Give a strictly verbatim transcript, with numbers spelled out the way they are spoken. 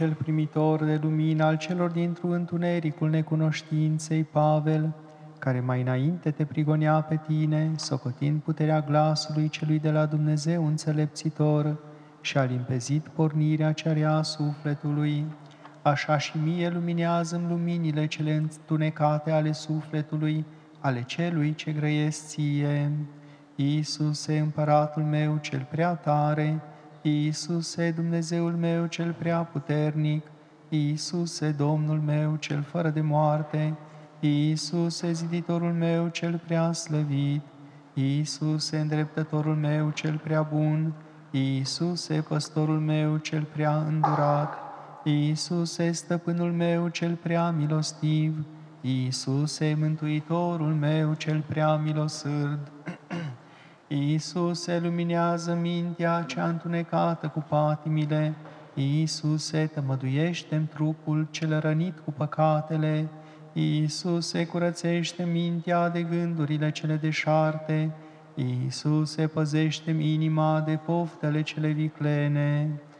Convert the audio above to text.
cel primitor de lumină al celor dintr-un întunericul necunoștinței, Pavel, care mai înainte te prigonea pe tine, socotind puterea glasului celui de la Dumnezeu înțelepțitor, și a limpezit pornirea cea rea a sufletului. Așa și mie luminează-mi luminile cele întunecate ale sufletului, ale celui ce grăiesc ție. Iisuse, împăratul meu cel prea tare, Iisuse, Dumnezeul meu cel prea puternic, Iisuse, Domnul meu cel fără de moarte, Iisuse, ziditorul meu cel prea slăvit, Iisuse, îndreptătorul meu cel prea bun, Iisuse, păstorul meu cel prea îndurat, Iisuse, stăpânul meu cel prea milostiv, Iisuse, mântuitorul meu cel prea milosârd. Iisuse, luminează mintea cea întunecată cu patimile. Iisuse, tămăduiește-mi trupul cel rănit cu păcatele. Iisuse, curățește mintea de gândurile cele deșarte. Iisuse, păzește-mi inima de poftele cele viclene.